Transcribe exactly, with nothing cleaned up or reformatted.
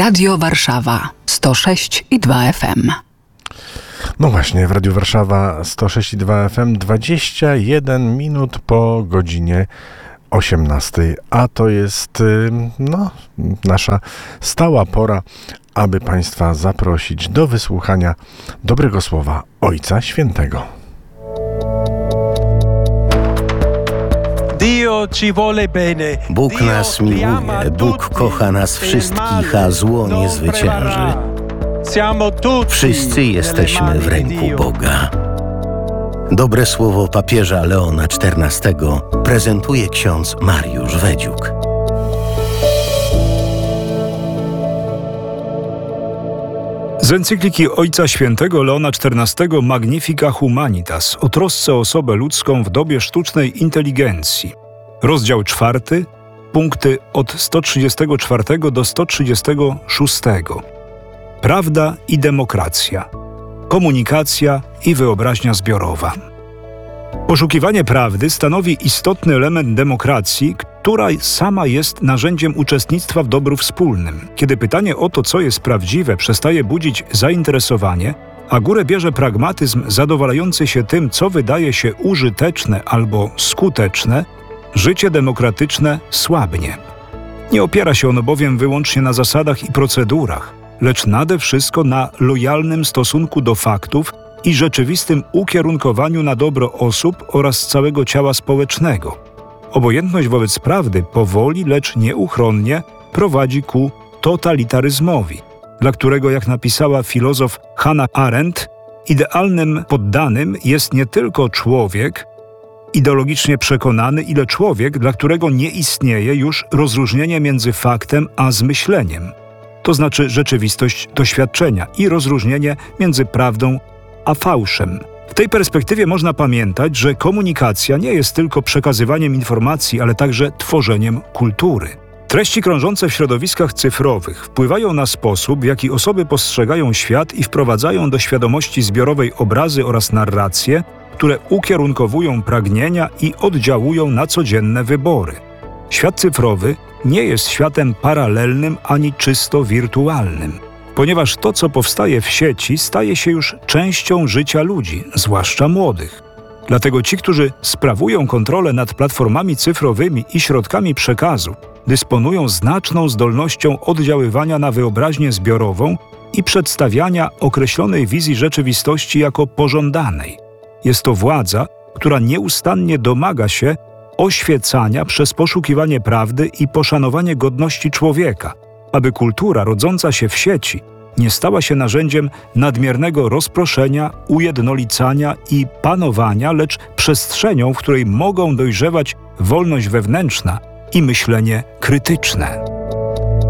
Radio Warszawa sto sześć i dwa F M. No właśnie, w Radiu Warszawa sto sześć i dwa F M, dwadzieścia jeden minut po godzinie osiemnastej, a to jest no, nasza stała pora, aby Państwa zaprosić do wysłuchania dobrego słowa Ojca Świętego. Bóg nas miłuje, Bóg kocha nas wszystkich, a zło nie zwycięży. Wszyscy jesteśmy w ręku Boga. Dobre słowo papieża Leona czternastego prezentuje ksiądz Mariusz Wedziuk. Z encykliki Ojca Świętego Leona czternastego Magnifica Humanitas o trosce o osobę ludzką w dobie sztucznej inteligencji. Rozdział czwarty, punkty od sto trzydziestego czwartego do sto trzydziestego szóstego. Prawda i demokracja. Komunikacja i wyobraźnia zbiorowa. Poszukiwanie prawdy stanowi istotny element demokracji, która sama jest narzędziem uczestnictwa w dobru wspólnym. Kiedy pytanie o to, co jest prawdziwe, przestaje budzić zainteresowanie, a górę bierze pragmatyzm zadowalający się tym, co wydaje się użyteczne albo skuteczne, życie demokratyczne słabnie. Nie opiera się ono bowiem wyłącznie na zasadach i procedurach, lecz nade wszystko na lojalnym stosunku do faktów i rzeczywistym ukierunkowaniu na dobro osób oraz całego ciała społecznego. Obojętność wobec prawdy powoli, lecz nieuchronnie prowadzi ku totalitaryzmowi, dla którego, jak napisała filozof Hannah Arendt, idealnym poddanym jest nie tylko człowiek, ideologicznie przekonany, ile człowiek, dla którego nie istnieje już rozróżnienie między faktem a zmyśleniem, to znaczy rzeczywistość doświadczenia i rozróżnienie między prawdą a fałszem. W tej perspektywie można pamiętać, że komunikacja nie jest tylko przekazywaniem informacji, ale także tworzeniem kultury. Treści krążące w środowiskach cyfrowych wpływają na sposób, w jaki osoby postrzegają świat i wprowadzają do świadomości zbiorowej obrazy oraz narracje, które ukierunkowują pragnienia i oddziałują na codzienne wybory. Świat cyfrowy nie jest światem paralelnym ani czysto wirtualnym, ponieważ to, co powstaje w sieci, staje się już częścią życia ludzi, zwłaszcza młodych. Dlatego ci, którzy sprawują kontrolę nad platformami cyfrowymi i środkami przekazu, dysponują znaczną zdolnością oddziaływania na wyobraźnię zbiorową i przedstawiania określonej wizji rzeczywistości jako pożądanej. Jest to władza, która nieustannie domaga się oświecania przez poszukiwanie prawdy i poszanowanie godności człowieka, aby kultura rodząca się w sieci nie stała się narzędziem nadmiernego rozproszenia, ujednolicania i panowania, lecz przestrzenią, w której mogą dojrzewać wolność wewnętrzna i myślenie krytyczne.